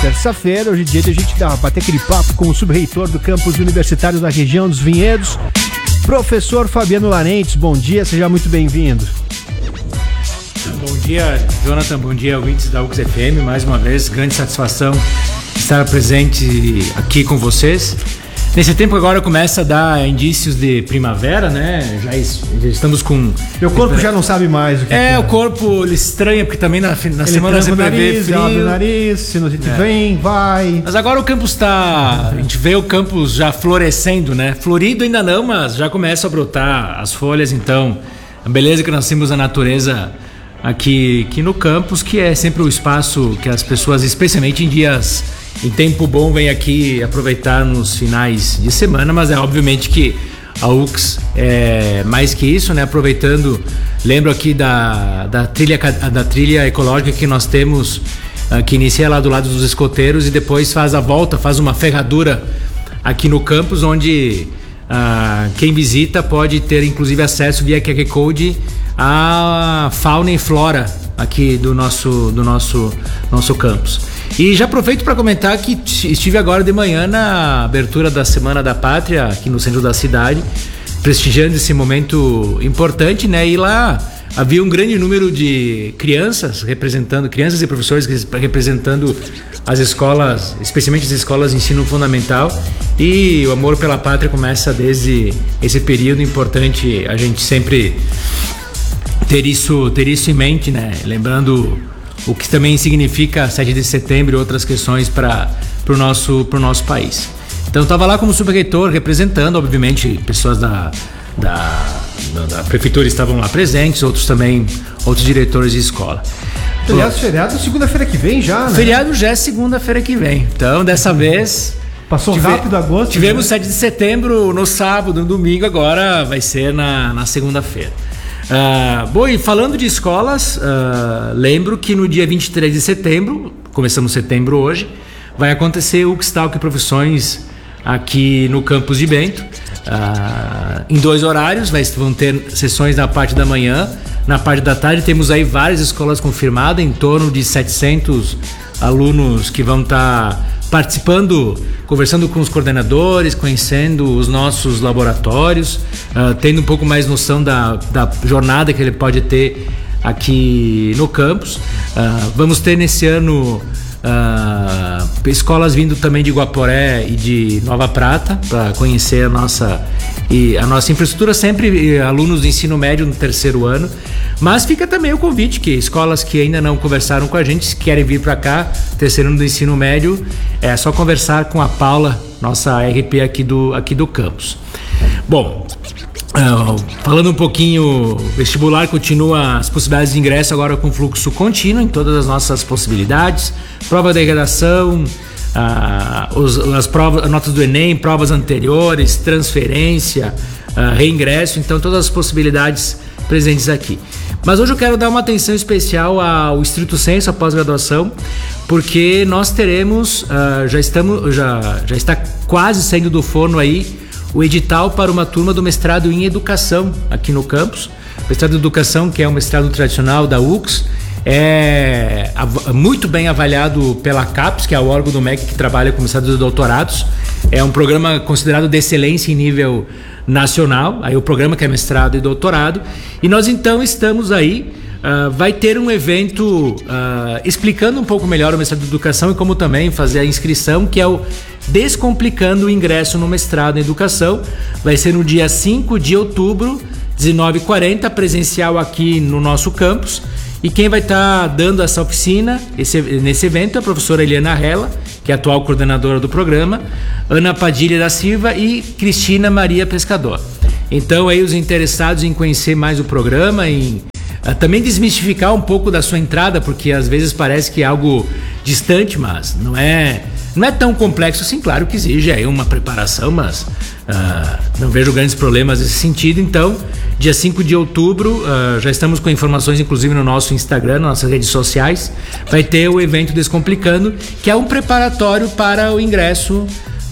terça-feira, hoje é dia de a gente bater aquele papo com o subreitor do campus universitário da região dos Vinhedos, professor Fabiano Larentes. Bom dia, seja muito bem-vindo. Bom dia, Jonathan, bom dia, ouvintes da UX FM. Mais uma vez, grande satisfação estar presente aqui com vocês. Nesse tempo agora começa a dar indícios de primavera, né? Já estamos com... Meu corpo já não sabe mais o que é. O corpo ele estranha, porque também na semana você prevê frio. Abre o nariz, sinusite vem, vai. Mas agora o campus está... A gente vê o campus já florescendo, né? Florido ainda não, mas já começa a brotar as folhas, então... A beleza que nós temos a natureza aqui no campus, que é sempre o espaço que as pessoas, especialmente em dias... Em tempo bom, vem aqui aproveitar nos finais de semana, mas é obviamente que a UX é mais que isso, né? Aproveitando, lembro aqui da trilha ecológica que nós temos, que inicia lá do lado dos escoteiros e depois faz a volta, faz uma ferradura aqui no campus, onde quem visita pode ter inclusive acesso via QR Code à fauna e flora aqui do nosso campus. E já aproveito para comentar que estive agora de manhã na abertura da Semana da Pátria aqui no centro da cidade, prestigiando esse momento importante, né? E lá havia um grande número de crianças e professores representando as escolas, especialmente as escolas de ensino fundamental, e o amor pela pátria começa desde esse período. Importante a gente sempre ter isso em mente, né? Lembrando o que também significa 7 de setembro e outras questões para o nosso país. Então eu estava lá como subreitor, representando, obviamente, pessoas da prefeitura estavam lá presentes, outros diretores de escola. Aliás, feriado segunda-feira que vem já, né? Feriado já é segunda-feira que vem. Então, dessa vez... Passou rápido agosto. Tivemos 7 de setembro no sábado, no domingo, agora vai ser na segunda-feira. Bom, e falando de escolas, lembro que no dia 23 de setembro, começamos setembro hoje, vai acontecer o UX-Talk Profissões aqui no campus de Bento, em 2 horários. Vão ter sessões na parte da manhã, na parte da tarde. Temos aí várias escolas confirmadas, em torno de 700 alunos que vão estar participando, conversando com os coordenadores, conhecendo os nossos laboratórios, tendo um pouco mais noção da jornada que ele pode ter aqui no campus. Vamos ter nesse ano escolas vindo também de Guaporé e de Nova Prata para conhecer a nossa infraestrutura, sempre alunos do ensino médio no 3º ano. Mas fica também o convite que escolas que ainda não conversaram com a gente, se querem vir para cá, 3º ano do ensino médio, é só conversar com a Paula, nossa RP aqui do campus. Bom, falando um pouquinho, vestibular continua as possibilidades de ingresso agora com fluxo contínuo em todas as nossas possibilidades, prova de redação, as provas, notas do Enem, provas anteriores, transferência, reingresso, então todas as possibilidades presentes aqui. Mas hoje eu quero dar uma atenção especial ao Stricto Sensu, a pós-graduação, porque nós teremos, já está quase saindo do forno aí o edital para uma turma do mestrado em Educação aqui no campus. O mestrado em Educação, que é um mestrado tradicional da UX, é muito bem avaliado pela CAPES, que é o órgão do MEC que trabalha com mestrados e doutorados. É um programa considerado de excelência em nível nacional, aí o programa que é mestrado e doutorado. E nós então estamos aí, vai ter um evento explicando um pouco melhor o mestrado de Educação e como também fazer a inscrição, que é o Descomplicando o Ingresso no Mestrado em Educação. Vai ser no dia 5 de outubro, 19h40, presencial aqui no nosso campus. E quem vai estar dando essa oficina nesse evento é a professora Eliana Rella, que é a atual coordenadora do programa, Ana Padilha da Silva e Cristina Maria Pescador. Então aí os interessados em conhecer mais o programa, em também desmistificar um pouco da sua entrada, porque às vezes parece que é algo distante, mas não é tão complexo assim. Claro que exige aí uma preparação, mas não vejo grandes problemas nesse sentido. Então, dia 5 de outubro, já estamos com informações inclusive no nosso Instagram, nas nossas redes sociais, vai ter o evento Descomplicando, que é um preparatório para o ingresso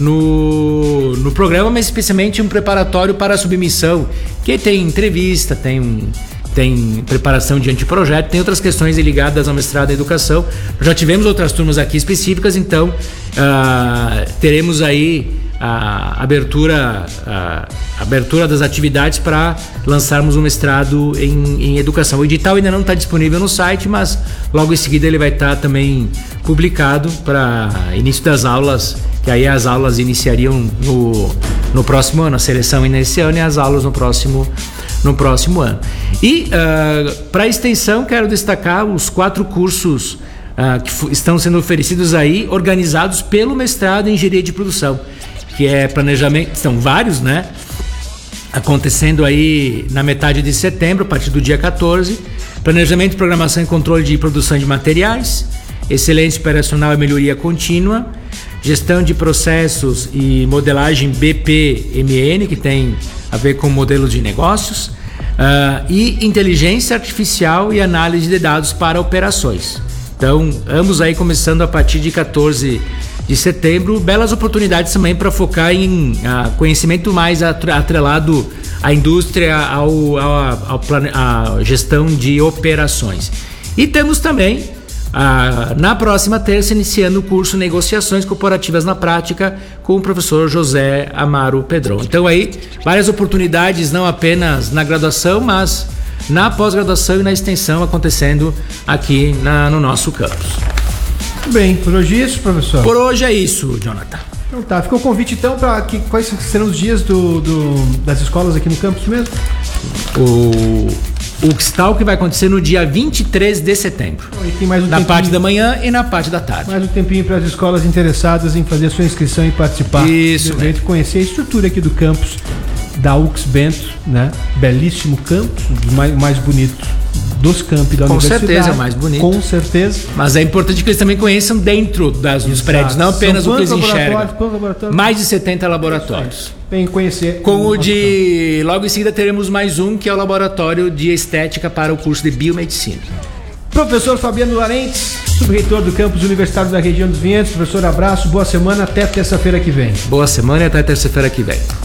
no programa, mas especialmente um preparatório para a submissão, que tem entrevista, tem tem preparação de anteprojeto, tem outras questões ligadas ao mestrado em educação. Já tivemos outras turmas aqui específicas, então teremos aí a abertura das atividades para lançarmos um mestrado em educação. O edital ainda não está disponível no site, mas logo em seguida ele vai estar também publicado para início das aulas, que aí as aulas iniciariam no próximo ano, a seleção nesse ano e as aulas no próximo ano. E para a extensão, quero destacar os 4 cursos que estão sendo oferecidos aí, organizados pelo mestrado em engenharia de produção, que é planejamento, são vários, né? Acontecendo aí na metade de setembro, a partir do dia 14, planejamento, programação e controle de produção de materiais, excelência operacional e melhoria contínua, gestão de processos e modelagem BPMN, que tem a ver com modelos de negócios, e inteligência artificial e análise de dados para operações. Então, ambos aí começando a partir de 14 de setembro, belas oportunidades também para focar em conhecimento mais atrelado à indústria, à gestão de operações. E temos também, na próxima terça, iniciando o curso Negociações Corporativas na Prática com o professor José Amaro Pedron. Então aí, várias oportunidades, não apenas na graduação, mas na pós-graduação e na extensão acontecendo aqui no nosso campus. Muito bem, por hoje é isso, professor? Por hoje é isso, Jonathan. Então tá, ficou o convite então para quais serão os dias das escolas aqui no campus mesmo? O UXTAL, que vai acontecer no dia 23 de setembro. E tem mais na parte da manhã e na parte da tarde. Mais um tempinho para as escolas interessadas em fazer a sua inscrição e participar Isso, do evento, conhecer a estrutura aqui do campus da UX Bento, né? Belíssimo campus, o mais bonito dos campi da universidade. Com certeza, é o mais bonito. Com certeza. Mas é importante que eles também conheçam dentro dos prédios, não apenas o que eles enxergam. Mais de 70 laboratórios. Vem conhecer. Com logo em seguida teremos mais um, que é o laboratório de estética para o curso de biomedicina. Professor Fabiano Larentes, subreitor do campus universitário da região dos Vinhedos. Professor, abraço, boa semana, até terça-feira que vem. Boa semana e até terça-feira que vem.